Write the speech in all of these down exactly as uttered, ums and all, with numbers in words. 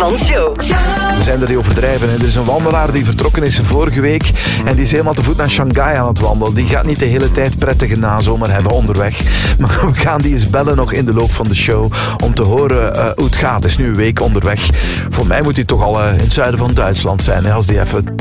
van Show. We zijn er die overdrijven. Hè. Er is een wandelaar die vertrokken is vorige week en die is helemaal te voet naar Shanghai aan het wandelen. Die gaat niet de hele tijd prettige nazomer hebben onderweg. Maar we gaan die eens bellen nog in de loop van de show om te horen uh, hoe het gaat. Het is nu een week onderweg. Voor mij moet hij toch al uh, in het zuiden van Duitsland zijn. Hè, als die even...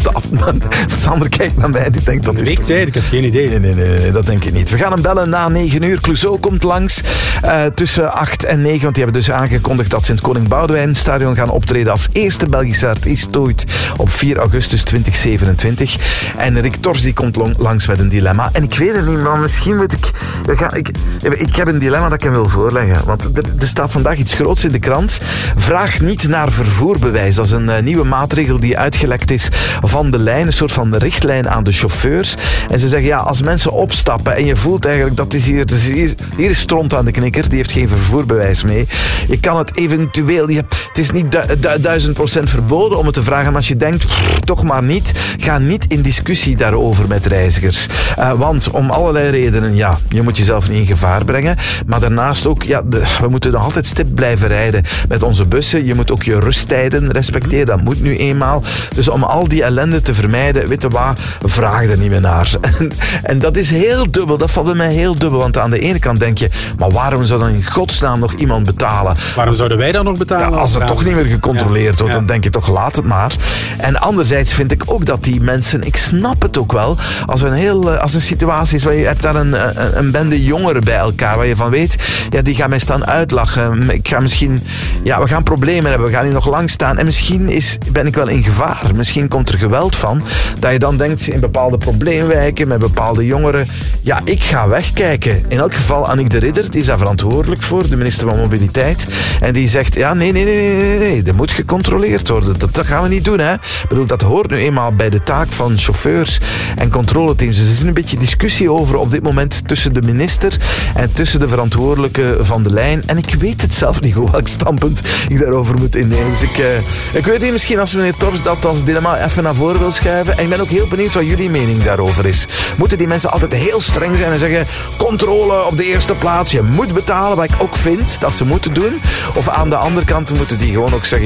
Sander kijkt naar mij, die denkt dat een is... week toch... tijd, ik heb geen idee. Nee, nee, nee, nee, dat denk ik niet. We gaan hem bellen na negen uur. Clouseau komt langs uh, tussen acht en negen, want die hebben dus aangekondigd dat ze in het Koning Boudewijn stadion gaan optreden als eerste Belgische artiest ooit op vier augustus tweeduizend zevenentwintig. En Rick Tors die komt long, langs met een dilemma. En ik weet het niet, maar misschien moet ik... Ik, ik, ik heb een dilemma dat ik hem wil voorleggen. Want er, er staat vandaag iets groots in de krant. Vraag niet naar vervoerbewijs. Dat is een uh, nieuwe maatregel die uitgelekt is van de lijn. Een soort van richtlijn aan de chauffeurs. En ze zeggen, ja, als mensen opstappen en je voelt eigenlijk dat is hier, is hier, hier is stront aan de knikker, die heeft geen vervoerbewijs mee. Je kan het eventueel... Je, het is niet du, du, duizend procent verboden om het te vragen, maar als je denkt, pff, toch maar niet, ga niet in discussie daarover met reizigers. Uh, want om allerlei redenen, ja, je moet jezelf niet in gevaar brengen, maar daarnaast ook, ja, de, we moeten nog altijd stip blijven rijden met onze bussen. Je moet ook je rusttijden respecteren, dat moet nu eenmaal. Dus om al die ellende te vermijden, weet je wat, vraag er niet meer naar. En, en dat is heel dubbel, dat valt bij mij heel dubbel, want aan de ene kant denk je, maar waarom zou dan in godsnaam nog iemand betalen? Waarom zouden wij dan nog betalen? Ja, als het toch niet meer gecontroleerd wordt, ja. dan denk je toch, laat het maar. En anderzijds vind ik ook dat die mensen, ik snap het ook wel, als een, heel, als een situatie is waar je hebt daar een, een, een bende jongeren bij elkaar, waar je van weet, ja, die gaan mij staan uitlachen. Ik ga misschien, ja, we gaan problemen hebben, we gaan hier nog lang staan en misschien is, ben ik wel in gevaar. Misschien komt er geweld van, dat je dan denkt in bepaalde probleemwijken, met bepaalde jongeren, ja, ik ga wegkijken. In elk geval Annick de Ridder, die is daar verantwoordelijk voor, de minister van Mobiliteit, en die zegt, ja, nee, nee, nee, nee, nee, dat moet gecontroleerd worden. Dat, dat gaan we niet doen, hè. Ik bedoel, dat hoort nu eenmaal bij de taak van chauffeurs en controleteams. Dus er is een beetje discussie over op dit moment tussen de minister en tussen de verantwoordelijke van de lijn. En ik weet het zelf niet goed welk standpunt ik daarover moet innemen. Dus ik, uh, ik weet niet, misschien als meneer Tors dat als dilemma even naar voren wil schuiven. En ik ben ook heel benieuwd wat jullie mening daarover is. Moeten die mensen altijd heel streng zijn en zeggen, controle op de eerste plaats, je moet betalen, wat ik ook vind dat ze moeten doen? Of aan de andere kant moeten die gewoon ook zeggen,